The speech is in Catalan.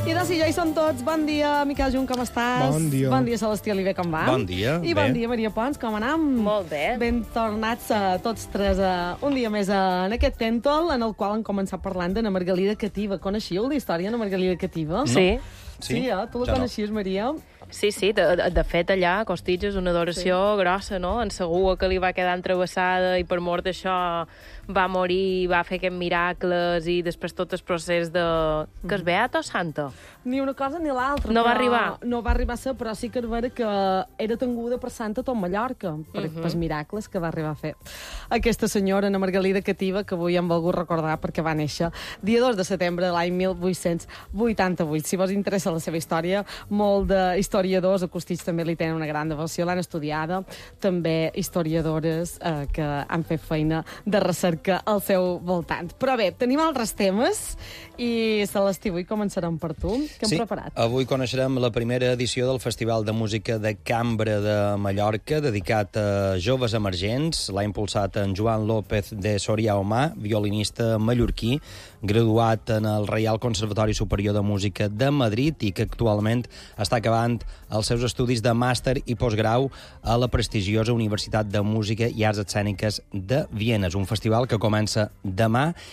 I doncs ja hi són tots. Bon dia, Miquel Junt, com estàs? Bon dia. Bon dia, Celestí Oliver, com va? Bon dia, I bon dia, Maria Pons, com anam? Molt bé. Ben tornats tots tres un dia més en aquest tèntol, en el qual hem començat parlant d'Anna Margalida Cativa. Coneixíeu la història d'Anna Margalida Cativa? Sí. Sí, tu la Jo no. coneixies, Maria? Sí, de fet allà a Costitx és una adoració grossa, no? En Segur que li va quedar entrevessada i per mort d'això va morir, va fer aquests miracles i després tot el procés de... Que és beata o santa? Ni una cosa ni l'altra. No va però arribar. No va arribar a ser, però sí que és vera que era tenguda per santa tot Mallorca, pels miracles que va arribar a fer. Aquesta senyora, Anna Margalida Cativa, que avui hem volgut recordar perquè va néixer dia 2 de setembre de l'any 1888. Si vos interessa la seva història, molt d'historiadors a Costitx també li tenen una gran devoció, l'han estudiada, també historiadores que han fet feina de recerca al seu voltant. Però bé, tenim altres temes i, Celestí, avui començarem per tu. Què hem preparat? Avui coneixerem la primera edició del Festival de Música de Cambra de Mallorca, dedicat a joves emergents. L'ha impulsat en Joan López de Soria Omà, violinista mallorquí, graduat en el Reial Conservatori Superior de Música de Madrid i que actualment està acabant els seus estudis de màster i postgrau a la prestigiosa Universitat de Música i Arts Escèniques de Viena. És un festival que comença demà